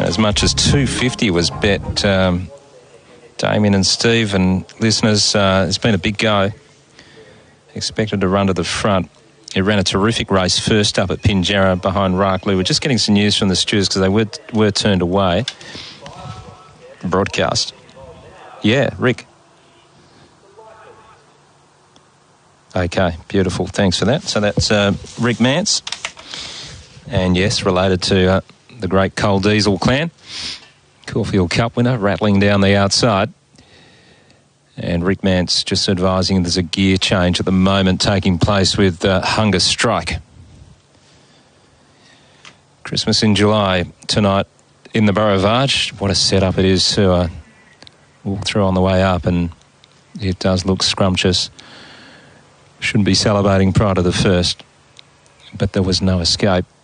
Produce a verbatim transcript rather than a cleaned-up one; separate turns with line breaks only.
as much as two fifty was bet. Um, Damien and Steve and listeners, uh, it's been a big go. Expected to run to the front. It ran a terrific race first up at Pinjarra behind Rakley. We're just getting some news from the stewards because they were, were turned away. Broadcast. Yeah, Rick. Okay, beautiful. Thanks for that. So that's uh, Rick Mance. And yes, related to uh, the great Cole Diesel clan. Caulfield Cup winner, rattling down the outside. And Rick Mance just advising there's a gear change at the moment taking place with uh, Hunger Strike. Christmas in July tonight in the Borough of Arch. What a setup it is to uh, walk through on the way up, and it does look scrumptious. Shouldn't be salivating prior to the first, but there was no escape.